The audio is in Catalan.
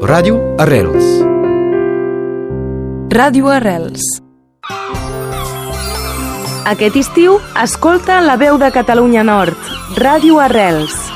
Ràdio Arrels. Ràdio Arrels. Aquest estiu, escolta La Veu de Catalunya Nord, Ràdio Arrels.